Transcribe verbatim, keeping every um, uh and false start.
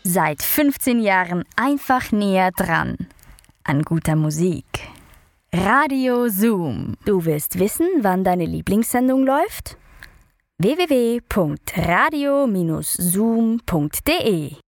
Seit fünfzehn Jahren einfach näher dran an guter Musik. Radio Zoom. Du willst wissen, wann deine Lieblingssendung läuft? w w w punkt radio Bindestrich zoom punkt de